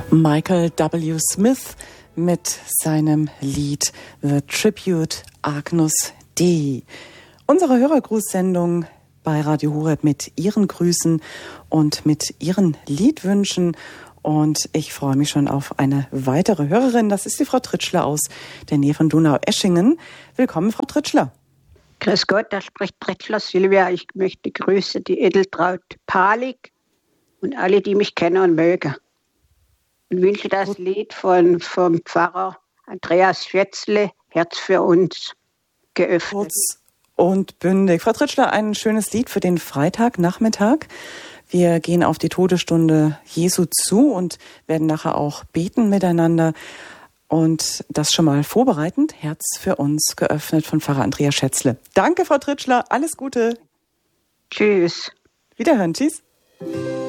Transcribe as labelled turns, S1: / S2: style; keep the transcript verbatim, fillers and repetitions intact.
S1: Michael W. Smith mit seinem Lied The Tribute Agnus Dei. Unsere Hörergrußsendung bei Radio Horeb mit Ihren Grüßen und mit Ihren Liedwünschen. Und ich freue mich schon auf eine weitere Hörerin. Das ist die Frau Tritschler aus der Nähe von Donaueschingen. Willkommen, Frau Tritschler.
S2: Grüß Gott, da spricht Tritschler Silvia. Ich möchte grüßen die Edeltraut Palik und alle, die mich kennen und mögen. Und wünsche das Lied von, vom Pfarrer Andreas Schätzle, Herz für uns, geöffnet.
S1: Kurz und bündig. Frau Tritschler, ein schönes Lied für den Freitagnachmittag. Wir gehen auf die Todesstunde Jesu zu und werden nachher auch beten miteinander. Und das schon mal vorbereitend, Herz für uns geöffnet von Pfarrer Andreas Schätzle. Danke, Frau Tritschler, alles Gute.
S2: Tschüss.
S1: Wiederhören, tschüss.